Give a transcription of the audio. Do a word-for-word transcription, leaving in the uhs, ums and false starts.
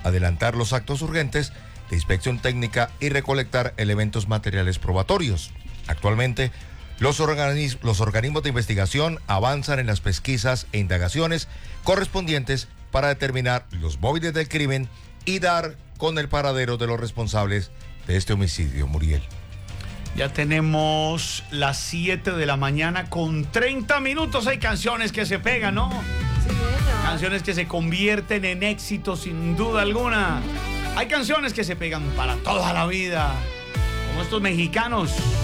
adelantar los actos urgentes de inspección técnica y recolectar elementos materiales probatorios. Actualmente, los, organismos, los organismos de investigación avanzan en las pesquisas e indagaciones correspondientes para determinar los móviles del crimen y dar con el paradero de los responsables de este homicidio, Muriel. Ya tenemos las siete de la mañana con treinta minutos. Hay canciones que se pegan, ¿no? Sí, bueno. Canciones que se convierten en éxito sin duda alguna. Hay canciones que se pegan para toda la vida, como estos mexicanos.